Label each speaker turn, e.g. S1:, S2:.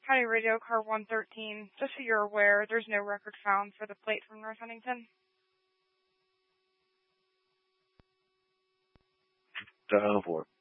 S1: County Radio Car 113. Just so you're aware, there's no record found for the plate from North Huntington.
S2: Dial for